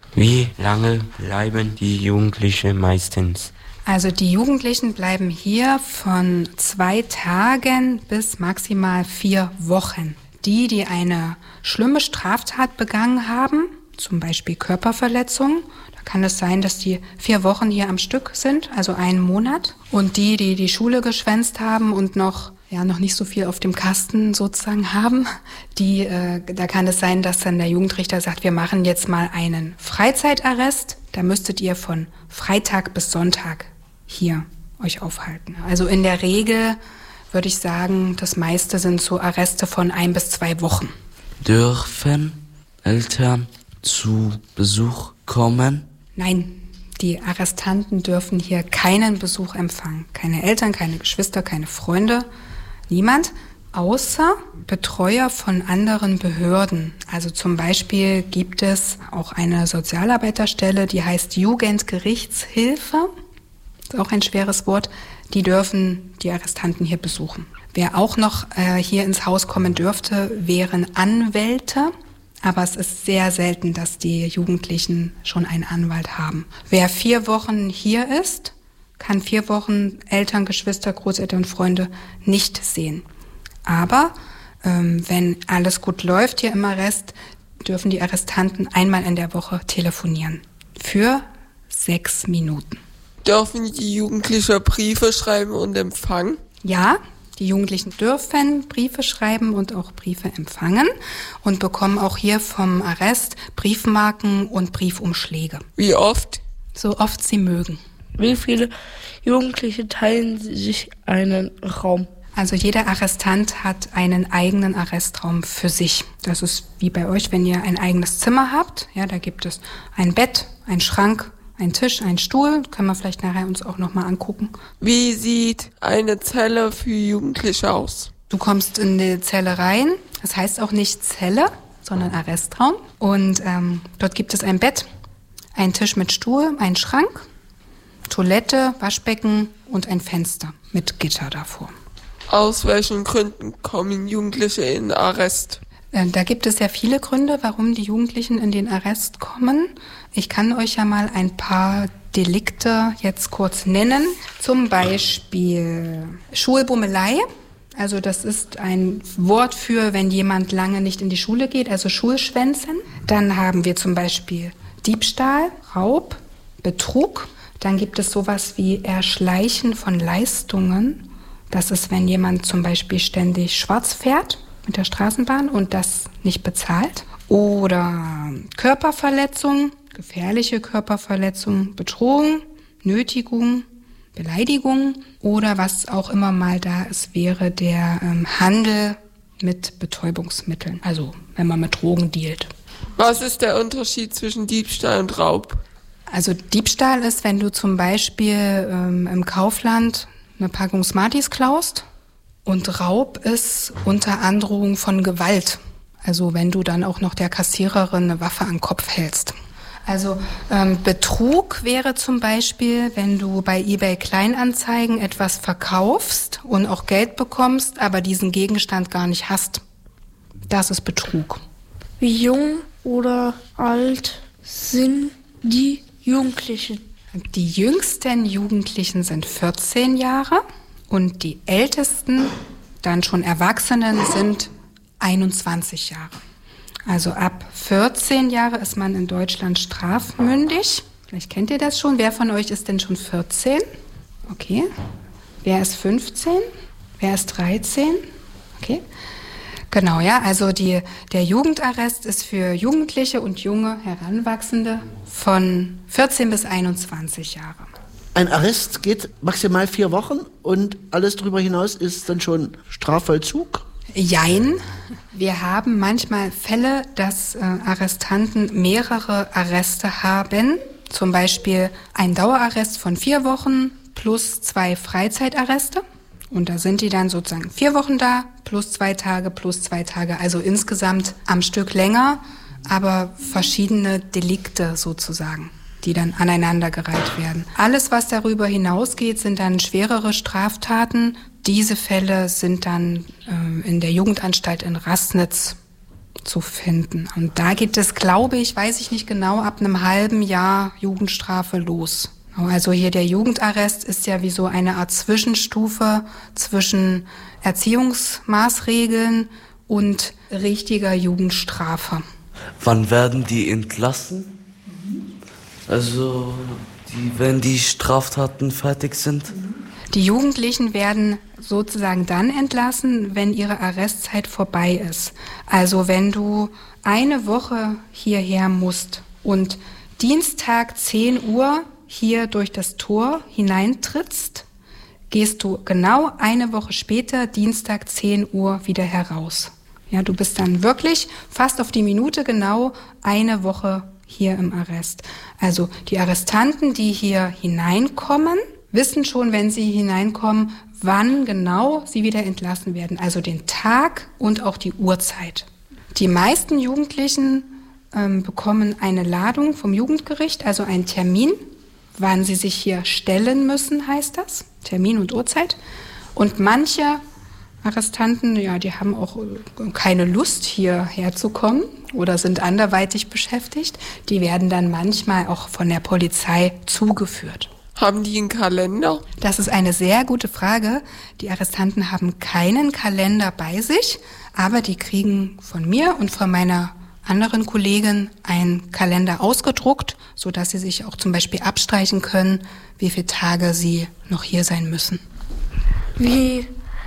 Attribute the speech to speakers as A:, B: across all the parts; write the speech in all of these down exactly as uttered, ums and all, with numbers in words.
A: Wie lange bleiben die Jugendlichen meistens?
B: Also die Jugendlichen bleiben hier von zwei Tagen bis maximal vier Wochen. Die, die eine schlimme Straftat begangen haben, zum Beispiel Körperverletzung, da kann es sein, dass die vier Wochen hier am Stück sind, also einen Monat. Und die, die die Schule geschwänzt haben und noch ja noch nicht so viel auf dem Kasten sozusagen haben, die äh, da kann es sein, dass dann der Jugendrichter sagt, wir machen jetzt mal einen Freizeitarrest. Da müsstet ihr von Freitag bis Sonntag hier euch aufhalten. Also in der Regel würde ich sagen, das meiste sind so Arreste von ein bis zwei Wochen.
C: Dürfen Eltern zu Besuch kommen?
B: Nein, die Arrestanten dürfen hier keinen Besuch empfangen. Keine Eltern, keine Geschwister, keine Freunde, niemand, außer Betreuer von anderen Behörden. Also zum Beispiel gibt es auch eine Sozialarbeiterstelle, die heißt Jugendgerichtshilfe. Das ist auch ein schweres Wort. Die dürfen die Arrestanten hier besuchen. Wer auch noch äh, hier ins Haus kommen dürfte, wären Anwälte. Aber es ist sehr selten, dass die Jugendlichen schon einen Anwalt haben. Wer vier Wochen hier ist, kann vier Wochen Eltern, Geschwister, Großeltern, Freunde nicht sehen. Aber ähm, wenn alles gut läuft hier im Arrest, dürfen die Arrestanten einmal in der Woche telefonieren. Für sechs Minuten.
D: Dürfen die Jugendlichen Briefe schreiben und empfangen?
B: Ja, die Jugendlichen dürfen Briefe schreiben und auch Briefe empfangen und bekommen auch hier vom Arrest Briefmarken und Briefumschläge.
D: Wie oft?
B: So oft sie mögen.
E: Wie viele Jugendliche teilen sich einen Raum?
B: Also jeder Arrestant hat einen eigenen Arrestraum für sich. Das ist wie bei euch, wenn ihr ein eigenes Zimmer habt. Ja, da gibt es ein Bett, ein Schrank, ein Tisch, ein Stuhl. Können wir vielleicht nachher uns auch nochmal angucken.
D: Wie sieht eine Zelle für Jugendliche aus?
B: Du kommst in die Zelle rein. Das heißt auch nicht Zelle, sondern Arrestraum. Und ähm, dort gibt es ein Bett, einen Tisch mit Stuhl, einen Schrank, Toilette, Waschbecken und ein Fenster mit Gitter davor.
D: Aus welchen Gründen kommen Jugendliche in Arrest?
B: Da gibt es ja viele Gründe, warum die Jugendlichen in den Arrest kommen. Ich kann euch ja mal ein paar Delikte jetzt kurz nennen. Zum Beispiel Schulbummelei. Also das ist ein Wort für, wenn jemand lange nicht in die Schule geht, also Schulschwänzen. Dann haben wir zum Beispiel Diebstahl, Raub, Betrug. Dann gibt es sowas wie Erschleichen von Leistungen. Das ist, wenn jemand zum Beispiel ständig schwarz fährt mit der Straßenbahn und das nicht bezahlt. Oder Körperverletzung, gefährliche Körperverletzung, Bedrohung, Nötigung, Beleidigung oder was auch immer mal da ist, wäre der ähm, Handel mit Betäubungsmitteln, also wenn man mit Drogen dealt.
D: Was ist der Unterschied zwischen Diebstahl und Raub?
B: Also Diebstahl ist, wenn du zum Beispiel ähm, im Kaufland eine Packung Smarties klaust. Und Raub ist unter Androhung von Gewalt. Also wenn du dann auch noch der Kassiererin eine Waffe an den Kopf hältst. Also ähm, Betrug wäre zum Beispiel, wenn du bei eBay Kleinanzeigen etwas verkaufst und auch Geld bekommst, aber diesen Gegenstand gar nicht hast. Das ist Betrug.
E: Wie jung oder alt sind die Jugendlichen?
B: Die jüngsten Jugendlichen sind vierzehn Jahre und die ältesten, dann schon Erwachsenen, sind einundzwanzig Jahre. Also ab vierzehn Jahre ist man in Deutschland strafmündig. Vielleicht kennt ihr das schon. Wer von euch ist denn schon vierzehn? Okay. Wer ist fünfzehn? Wer ist dreizehn? Okay. Genau, ja, also die, der Jugendarrest ist für Jugendliche und junge Heranwachsende von vierzehn bis einundzwanzig Jahre.
F: Ein Arrest geht maximal vier Wochen und alles darüber hinaus ist dann schon Strafvollzug?
B: Jein. Wir haben manchmal Fälle, dass äh, Arrestanten mehrere Arreste haben. Zum Beispiel ein Dauerarrest von vier Wochen plus zwei Freizeitarreste. Und da sind die dann sozusagen vier Wochen da, plus zwei Tage, plus zwei Tage. Also insgesamt am Stück länger, aber verschiedene Delikte sozusagen, die dann aneinandergereiht werden. Alles, was darüber hinausgeht, sind dann schwerere Straftaten. Diese Fälle sind dann äh, in der Jugendanstalt in Rassnitz zu finden. Und da geht es, glaube ich, weiß ich nicht genau, ab einem halben Jahr Jugendstrafe los. Also hier der Jugendarrest ist ja wie so eine Art Zwischenstufe zwischen Erziehungsmaßregeln und richtiger Jugendstrafe.
C: Wann werden die entlassen? Also, die, wenn die Straftaten fertig sind?
B: Die Jugendlichen werden sozusagen dann entlassen, wenn ihre Arrestzeit vorbei ist. Also wenn du eine Woche hierher musst und Dienstag zehn Uhr hier durch das Tor hineintrittst, gehst du genau eine Woche später, Dienstag zehn Uhr, wieder heraus. Ja, du bist dann wirklich fast auf die Minute genau eine Woche hier im Arrest. Also die Arrestanten, die hier hineinkommen, wissen schon, wenn sie hineinkommen, wann genau sie wieder entlassen werden. Also den Tag und auch die Uhrzeit. Die meisten Jugendlichen ähm, bekommen eine Ladung vom Jugendgericht, also einen Termin, wann sie sich hier stellen müssen, heißt das. Termin und Uhrzeit. Und manche Arrestanten, ja, die haben auch keine Lust, hierher zu kommen oder sind anderweitig beschäftigt. Die werden dann manchmal auch von der Polizei zugeführt.
D: Haben die einen Kalender?
B: Das ist eine sehr gute Frage. Die Arrestanten haben keinen Kalender bei sich, aber die kriegen von mir und von meiner anderen Kollegin einen Kalender ausgedruckt, sodass sie sich auch zum Beispiel abstreichen können, wie viele Tage sie noch hier sein müssen.
E: Wie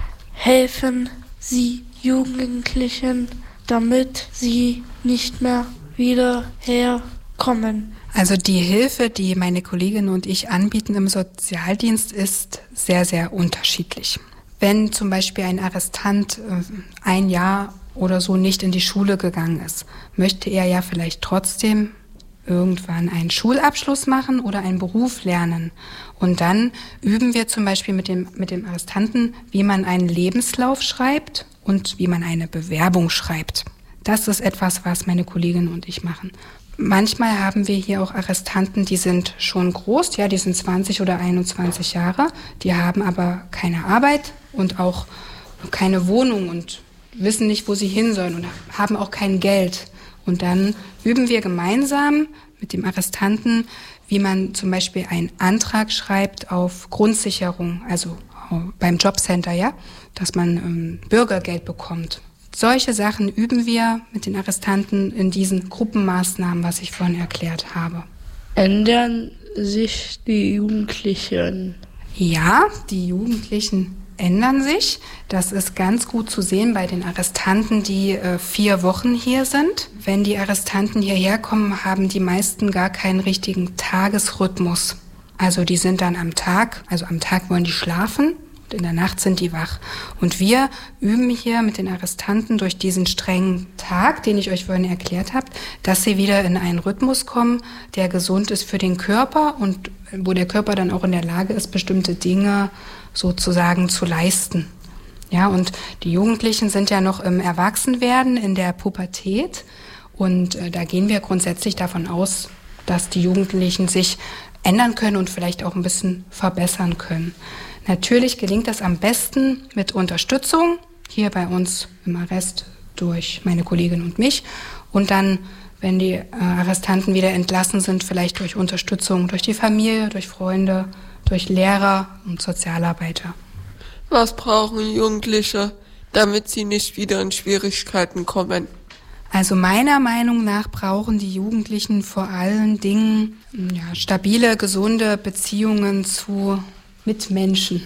E: helfen Sie Jugendlichen, damit sie nicht mehr wieder herkommen?
B: Also die Hilfe, die meine Kollegin und ich anbieten im Sozialdienst, ist sehr, sehr unterschiedlich. Wenn zum Beispiel ein Arrestant ein Jahr oder so nicht in die Schule gegangen ist, möchte er ja vielleicht trotzdem irgendwann einen Schulabschluss machen oder einen Beruf lernen. Und dann üben wir zum Beispiel mit dem, mit dem Arrestanten, wie man einen Lebenslauf schreibt und wie man eine Bewerbung schreibt. Das ist etwas, was meine Kollegin und ich machen. Manchmal haben wir hier auch Arrestanten, die sind schon groß, ja, die sind zwanzig oder einundzwanzig Jahre, die haben aber keine Arbeit und auch keine Wohnung und wissen nicht, wo sie hin sollen und haben auch kein Geld. Und dann üben wir gemeinsam mit dem Arrestanten, wie man zum Beispiel einen Antrag schreibt auf Grundsicherung, also beim Jobcenter, ja, dass man ähm, Bürgergeld bekommt. Solche Sachen üben wir mit den Arrestanten in diesen Gruppenmaßnahmen, was ich vorhin erklärt habe.
E: Ändern sich die Jugendlichen?
B: Ja, die Jugendlichen ändern sich. Das ist ganz gut zu sehen bei den Arrestanten, die äh, vier Wochen hier sind. Wenn die Arrestanten hierher kommen, haben die meisten gar keinen richtigen Tagesrhythmus. Also die sind dann am Tag, also am Tag wollen die schlafen und in der Nacht sind die wach. Und wir üben hier mit den Arrestanten durch diesen strengen Tag, den ich euch vorhin erklärt habe, dass sie wieder in einen Rhythmus kommen, der gesund ist für den Körper und wo der Körper dann auch in der Lage ist, bestimmte Dinge sozusagen zu leisten. Ja, und die Jugendlichen sind ja noch im Erwachsenwerden, in der Pubertät. Und äh, da gehen wir grundsätzlich davon aus, dass die Jugendlichen sich ändern können und vielleicht auch ein bisschen verbessern können. Natürlich gelingt das am besten mit Unterstützung, hier bei uns im Arrest durch meine Kollegin und mich. Und dann, wenn die äh, Arrestanten wieder entlassen sind, vielleicht durch Unterstützung durch die Familie, durch Freunde, durch Lehrer und Sozialarbeiter.
D: Was brauchen Jugendliche, damit sie nicht wieder in Schwierigkeiten kommen?
B: Also meiner Meinung nach brauchen die Jugendlichen vor allen Dingen ja, stabile, gesunde Beziehungen zu Mitmenschen.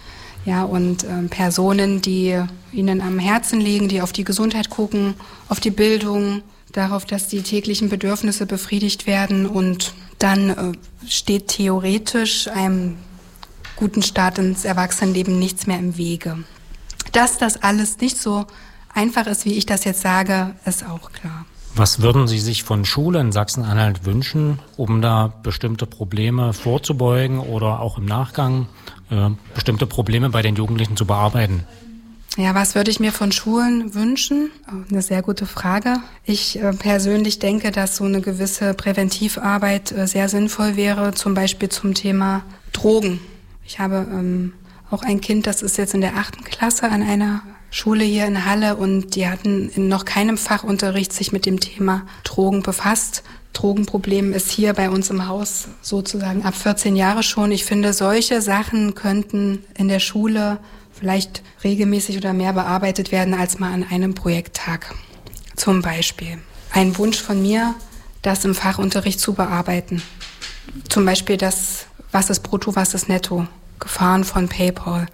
B: Ja, und äh, Personen, die ihnen am Herzen liegen, die auf die Gesundheit gucken, auf die Bildung, darauf, dass die täglichen Bedürfnisse befriedigt werden, und dann äh, steht theoretisch einem guten Start ins Erwachsenenleben nichts mehr im Wege. Dass das alles nicht so einfach ist, wie ich das jetzt sage, ist auch klar.
G: Was würden Sie sich von Schulen in Sachsen-Anhalt wünschen, um da bestimmte Probleme vorzubeugen oder auch im Nachgang äh, bestimmte Probleme bei den Jugendlichen zu bearbeiten?
B: Ja, was würde ich mir von Schulen wünschen? Eine sehr gute Frage. Ich äh, persönlich denke, dass so eine gewisse Präventivarbeit äh, sehr sinnvoll wäre, zum Beispiel zum Thema Drogen. Ich habe ähm, auch ein Kind, das ist jetzt in der achten Klasse an einer Schule hier in Halle und die hatten in noch keinem Fachunterricht sich mit dem Thema Drogen befasst. Drogenproblem ist hier bei uns im Haus sozusagen ab vierzehn Jahre schon. Ich finde, solche Sachen könnten in der Schule vielleicht regelmäßig oder mehr bearbeitet werden als mal an einem Projekttag. Zum Beispiel ein Wunsch von mir, das im Fachunterricht zu bearbeiten. Zum Beispiel das, was ist brutto, was ist netto, Gefahren von PayPal.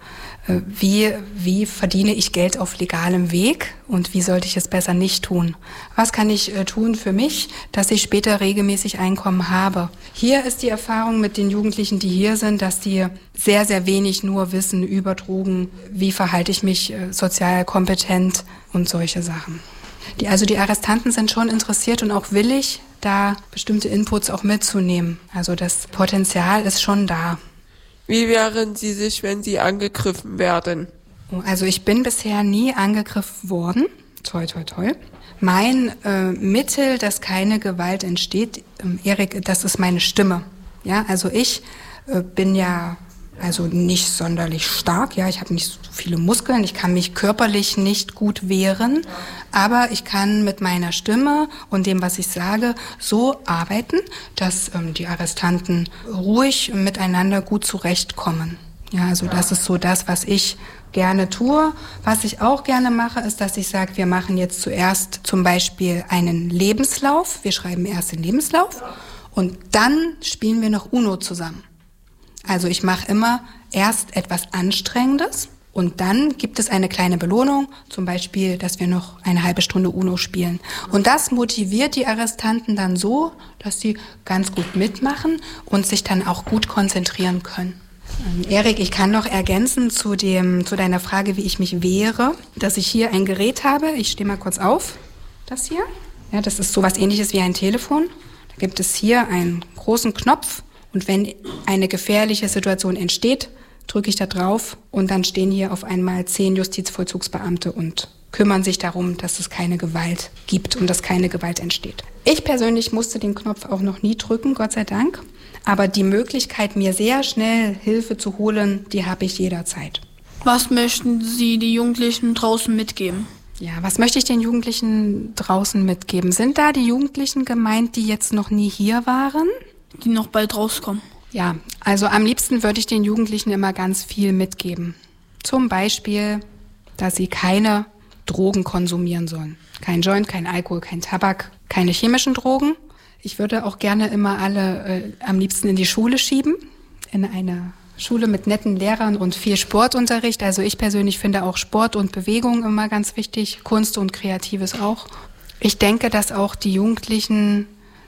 B: Wie, wie verdiene ich Geld auf legalem Weg und wie sollte ich es besser nicht tun? Was kann ich äh, tun für mich, dass ich später regelmäßig Einkommen habe? Hier ist die Erfahrung mit den Jugendlichen, die hier sind, dass die sehr, sehr wenig nur wissen über Drogen, wie verhalte ich mich äh, sozial kompetent und solche Sachen. Die, also die Arrestanten sind schon interessiert und auch willig, da bestimmte Inputs auch mitzunehmen. Also das Potenzial ist schon da.
D: Wie wehren Sie sich, wenn Sie angegriffen werden?
B: Also ich bin bisher nie angegriffen worden. Toi, toi, toi. Mein äh, Mittel, dass keine Gewalt entsteht, ähm, Erik, das ist meine Stimme. Ja, also ich äh, bin ja also nicht sonderlich stark. Ja, ich habe nicht so viele Muskeln. Ich kann mich körperlich nicht gut wehren. Aber ich kann mit meiner Stimme und dem, was ich sage, so arbeiten, dass ähm, die Arrestanten ruhig miteinander gut zurechtkommen. Ja, also das ist so das, was ich gerne tue. Was ich auch gerne mache, ist, dass ich sage, wir machen jetzt zuerst zum Beispiel einen Lebenslauf. Wir schreiben erst den Lebenslauf und dann spielen wir noch UNO zusammen. Also ich mache immer erst etwas Anstrengendes und dann gibt es eine kleine Belohnung, zum Beispiel, dass wir noch eine halbe Stunde UNO spielen. Und das motiviert die Arrestanten dann so, dass sie ganz gut mitmachen und sich dann auch gut konzentrieren können. Ähm, Erik, ich kann noch ergänzen zu dem, zu deiner Frage, wie ich mich wehre, dass ich hier ein Gerät habe. Ich stehe mal kurz auf. Das hier. Ja, das ist sowas Ähnliches wie ein Telefon. Da gibt es hier einen großen Knopf. Und wenn eine gefährliche Situation entsteht, drücke ich da drauf und dann stehen hier auf einmal zehn Justizvollzugsbeamte und kümmern sich darum, dass es keine Gewalt gibt und dass keine Gewalt entsteht. Ich persönlich musste den Knopf auch noch nie drücken, Gott sei Dank. Aber die Möglichkeit, mir sehr schnell Hilfe zu holen, die habe ich jederzeit.
H: Was möchten Sie die Jugendlichen draußen mitgeben?
B: Ja, was möchte ich den Jugendlichen draußen mitgeben? Sind da die Jugendlichen gemeint, die jetzt noch nie hier waren?
H: Die noch bald rauskommen.
B: Ja, also am liebsten würde ich den Jugendlichen immer ganz viel mitgeben. Zum Beispiel, dass sie keine Drogen konsumieren sollen. Kein Joint, kein Alkohol, kein Tabak, keine chemischen Drogen. Ich würde auch gerne immer alle äh, am liebsten in die Schule schieben, in eine Schule mit netten Lehrern und viel Sportunterricht. Also ich persönlich finde auch Sport und Bewegung immer ganz wichtig, Kunst und Kreatives auch. Ich denke, dass auch die Jugendlichen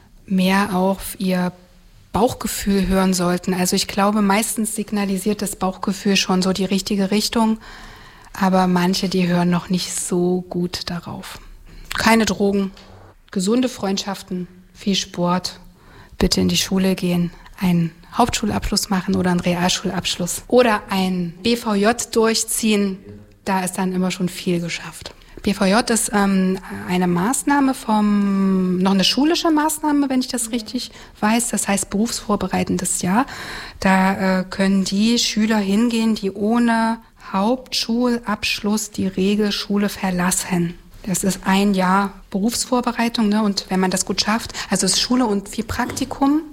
B: mehr auf ihr Bauchgefühl hören sollten. Also ich glaube, meistens signalisiert das Bauchgefühl schon so die richtige Richtung, aber manche, die hören noch nicht so gut darauf. Keine Drogen, gesunde Freundschaften, viel Sport, bitte in die Schule gehen, einen Hauptschulabschluss machen oder einen Realschulabschluss oder ein B V J durchziehen, da ist dann immer schon viel geschafft. B V J ist ähm, eine Maßnahme vom, noch eine schulische Maßnahme, wenn ich das richtig weiß. Das heißt berufsvorbereitendes Jahr. Da äh, können die Schüler hingehen, die ohne Hauptschulabschluss die Regelschule verlassen. Das ist ein Jahr Berufsvorbereitung, ne? Und wenn man das gut schafft, also es ist Schule und viel Praktikum,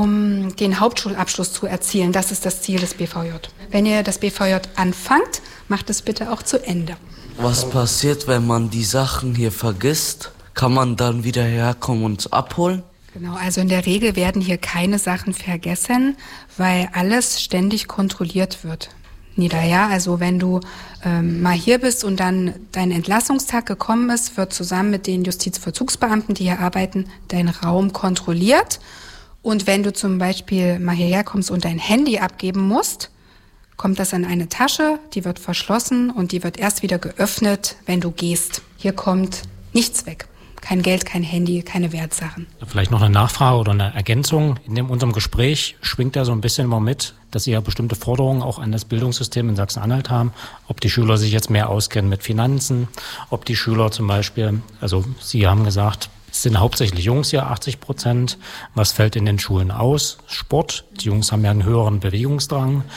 B: um den Hauptschulabschluss zu erzielen. Das ist das Ziel des B V J. Wenn ihr das B V J anfangt, macht es bitte auch zu Ende.
C: Was passiert, wenn man die Sachen hier vergisst? Kann man dann wieder herkommen und es abholen?
B: Genau, also in der Regel werden hier keine Sachen vergessen, weil alles ständig kontrolliert wird. Nieder, ja, also wenn du ähm, mal hier bist und dann dein Entlassungstag gekommen ist, wird zusammen mit den Justizvollzugsbeamten, die hier arbeiten, dein Raum kontrolliert. Und wenn du zum Beispiel mal hierher kommst und dein Handy abgeben musst, kommt das in eine Tasche, die wird verschlossen und die wird erst wieder geöffnet, wenn du gehst. Hier kommt nichts weg. Kein Geld, kein Handy, keine Wertsachen.
G: Vielleicht noch eine Nachfrage oder eine Ergänzung. In dem, unserem Gespräch schwingt ja so ein bisschen immer mit, dass Sie ja bestimmte Forderungen auch an das Bildungssystem in Sachsen-Anhalt haben. Ob die Schüler sich jetzt mehr auskennen mit Finanzen, ob die Schüler zum Beispiel, also Sie haben gesagt, es sind hauptsächlich Jungs hier, achtzig Prozent. Was fällt in den Schulen aus? Sport. Die Jungs haben ja einen höheren Bewegungsdrang.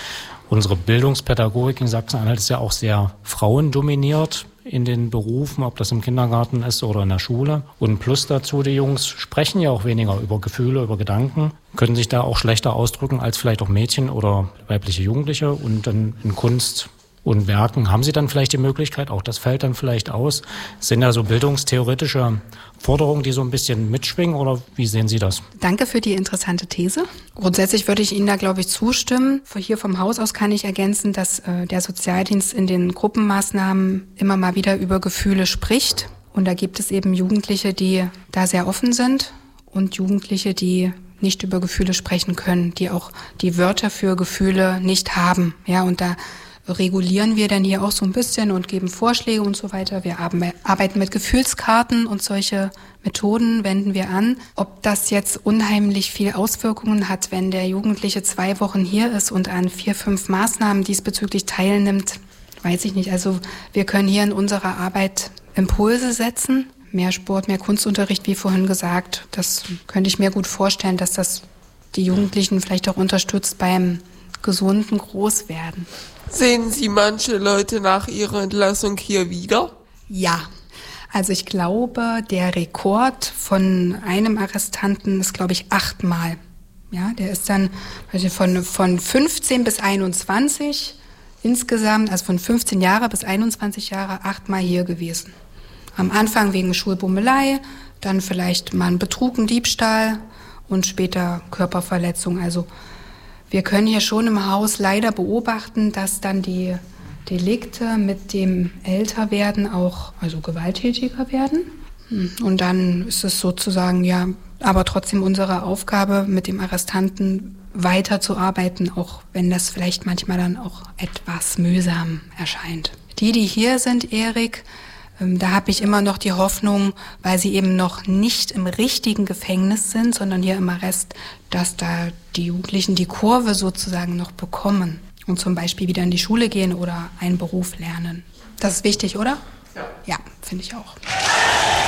G: Unsere Bildungspädagogik in Sachsen-Anhalt ist ja auch sehr frauendominiert in den Berufen, ob das im Kindergarten ist oder in der Schule. Und plus dazu, die Jungs sprechen ja auch weniger über Gefühle, über Gedanken, können sich da auch schlechter ausdrücken als vielleicht auch Mädchen oder weibliche Jugendliche. Und dann in Kunst und Werken haben sie dann vielleicht die Möglichkeit, auch das fällt dann vielleicht aus. Sind da so bildungstheoretische Forderungen, die so ein bisschen mitschwingen, oder wie sehen Sie das?
B: Danke für die interessante These. Grundsätzlich würde ich Ihnen da, glaube ich, zustimmen. Von hier vom Haus aus kann ich ergänzen, dass äh, der Sozialdienst in den Gruppenmaßnahmen immer mal wieder über Gefühle spricht. Und da gibt es eben Jugendliche, die da sehr offen sind und Jugendliche, die nicht über Gefühle sprechen können, die auch die Wörter für Gefühle nicht haben. Ja, und da regulieren wir dann hier auch so ein bisschen und geben Vorschläge und so weiter. Wir arbeiten mit Gefühlskarten und solche Methoden wenden wir an. Ob das jetzt unheimlich viel Auswirkungen hat, wenn der Jugendliche zwei Wochen hier ist und an vier, fünf Maßnahmen diesbezüglich teilnimmt, weiß ich nicht. Also wir können hier in unserer Arbeit Impulse setzen. Mehr Sport, mehr Kunstunterricht, wie vorhin gesagt. Das könnte ich mir gut vorstellen, dass das die Jugendlichen vielleicht auch unterstützt beim gesunden Großwerden.
D: Sehen Sie manche Leute nach ihrer Entlassung hier wieder?
B: Ja, also ich glaube, der Rekord von einem Arrestanten ist, glaube ich, achtmal. Ja, der ist dann von, von fünfzehn bis einundzwanzig insgesamt, also von fünfzehn Jahre bis einundzwanzig Jahre, achtmal hier gewesen. Am Anfang wegen Schulbummelei, dann vielleicht mal ein Betrug, ein Diebstahl und später Körperverletzung. Also wir können hier schon im Haus leider beobachten, dass dann die Delikte mit dem Älterwerden auch, also gewalttätiger werden. Und dann ist es sozusagen, ja, aber trotzdem unsere Aufgabe, mit dem Arrestanten weiterzuarbeiten, auch wenn das vielleicht manchmal dann auch etwas mühsam erscheint. Die, die hier sind, Erik, da habe ich immer noch die Hoffnung, weil sie eben noch nicht im richtigen Gefängnis sind, sondern hier im Arrest, dass da die Jugendlichen die Kurve sozusagen noch bekommen und zum Beispiel wieder in die Schule gehen oder einen Beruf lernen. Das ist wichtig, oder? Ja. Ja, finde ich auch.